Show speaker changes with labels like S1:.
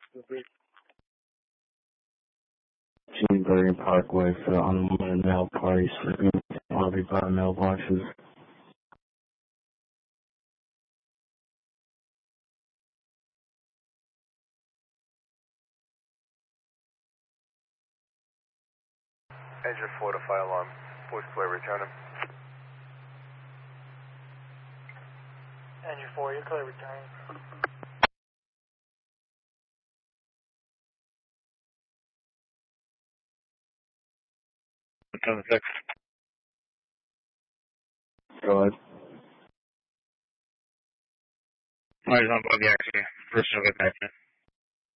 S1: Kingsbury Parkway for unwanted mail parties for RV by mailboxes.
S2: Engine 4 to fire alarm. Voice clear, return him.
S3: Engine 4, you're clear, return.
S4: Return the 6.
S1: Go ahead.
S4: Alright, he's on above the actually. First, I'll get back to you.